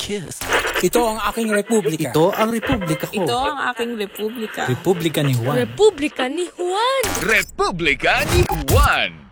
kiss. Ito ang aking republika. Ito ang republika ko. Ito ang aking republika. Republika ni Juan. Republika ni Juan. Republika ni Juan.